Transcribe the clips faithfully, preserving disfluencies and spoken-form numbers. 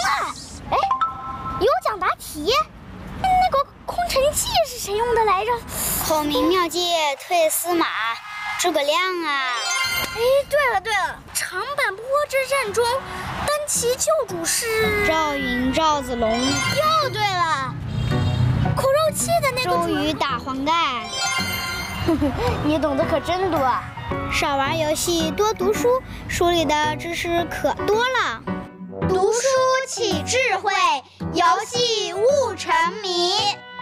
哎，有奖答题。那个空城计是谁用的来着？ 孔明妙计退司马，诸葛亮啊！ 哎，对了对了，长坂坡之战中，单骑救主是赵云、赵子龙。 又对了，苦肉计的那个周瑜打黄盖。 你懂得可真多。 少玩游戏，多读书，书里的知识可多了。 读书起智慧，游戏悟沉迷。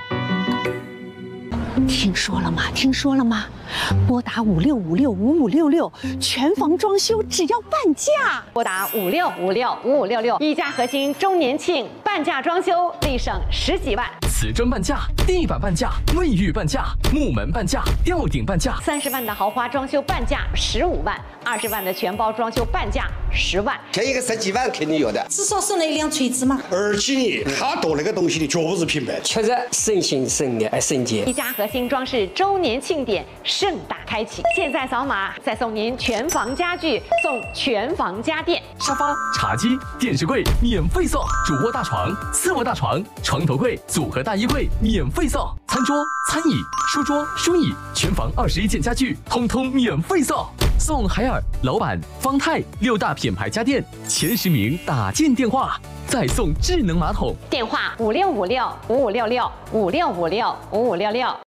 听说了吗？听说了吗？拨打五六五六五五六六，全房装修只要半价。 拨打五六五六五五六六，一家核心周年庆半价装修，立省十几万。 瓷砖半价，地板半价，卫浴半价，木门半价，吊顶半价。 三十万的豪华装修半价十五万，二十万的全包装修半价十万。 开一个十几万肯定有的， 至少是那一辆锤子嘛。 而且他做那个东西的绝不是平白， 确实省心省力省钱。 一家核心装饰周年庆典盛大开启，现在扫码再送您全房家具，送全房家电， 沙发、茶几、电视柜免费送，主卧大床、次卧大床、床头柜、组合大衣柜免费送，餐桌、餐椅、书桌、书椅，全房二十一件家具通通免费送。送海尔、老板、方太六大品牌家电前十名打进电话，再送智能马桶。 电话五六五六五五六六五六五六五五六六。